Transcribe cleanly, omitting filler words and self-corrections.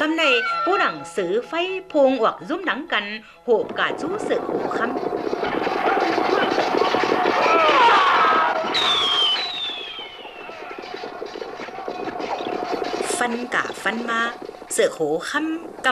ำในผู้หนังสือไฟพงอวกซุ้มหนังกันโหกาจู้เสือโหคำฟันกะฟันมาเสือโหคำ